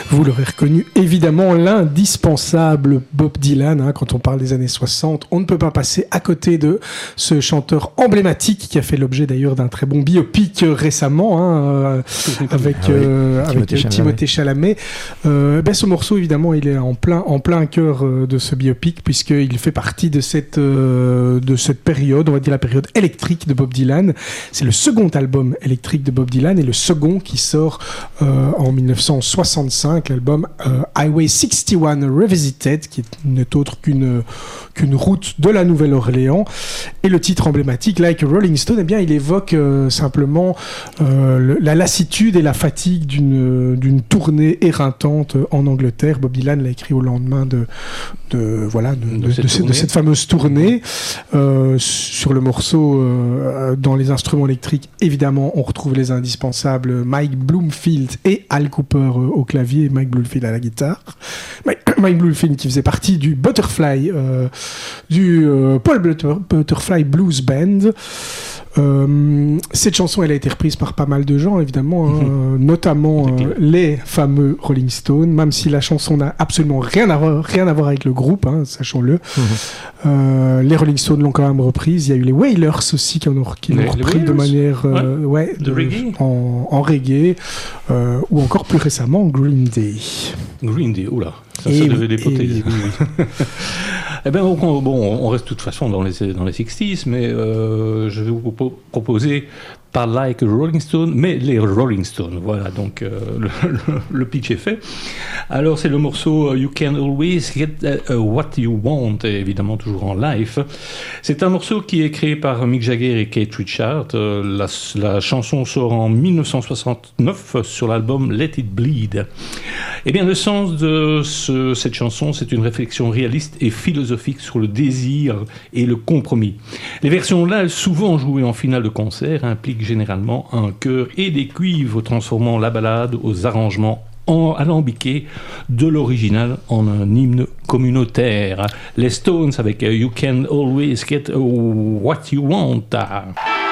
Vous l'aurez reconnu, évidemment, l'indispensable Bob Dylan. Hein, quand on parle des années 60, on ne peut pas passer à côté de ce chanteur emblématique qui a fait l'objet d'ailleurs d'un très bon biopic récemment, hein, avec Timothée Chalamet. Ce morceau, évidemment, il est en plein cœur de ce biopic, puisqu'il fait partie de cette période, on va dire la période électrique de Bob Dylan. C'est le second album électrique de Bob Dylan et le second qui sort en 1965, l'album Highway 61 Revisited, qui n'est autre qu'une route de la Nouvelle-Orléans. Et le titre emblématique, Like a Rolling Stone, eh bien, il évoque simplement la lassitude et la fatigue d'une tournée éreintante en Angleterre. Bob Dylan l'a écrit au lendemain de cette fameuse tournée. Sur le morceau, dans les instruments électriques, évidemment, on retrouve les indispensables Mike Bloomfield et Al Cooper au clavier, et Mike Bloomfield à la guitare. Mike Bloomfield qui faisait partie du Butterfly, Paul Butterfly Blues Band. Cette chanson, elle a été reprise par pas mal de gens, évidemment, notamment les fameux Rolling Stones, même si la chanson n'a absolument rien à voir avec le groupe, hein, sachons-le. Les Rolling Stones l'ont quand même reprise. Il y a eu les Wailers aussi qui l'ont repris de manière reggae. En reggae, ou encore plus récemment Green Day. Green Day, oula, ça devait dépoter. Oui. Eh bien, on reste de toute façon dans les 60s, mais je vais vous proposer pas Like a Rolling Stone, mais les Rolling Stones. Voilà, donc le pitch est fait. Alors, c'est le morceau You Can Always Get What You Want, et évidemment toujours en live. C'est un morceau qui est créé par Mick Jagger et Keith Richards. La chanson sort en 1969 sur l'album Let It Bleed. Eh bien, le sens de cette chanson, c'est une réflexion réaliste et philosophique sur le désir et le compromis. Les versions live, souvent jouées en finale de concert, impliquent généralement un chœur et des cuivres, transformant la ballade aux arrangements alambiqués de l'original en un hymne communautaire. Les Stones avec You Can Always Get What You Want.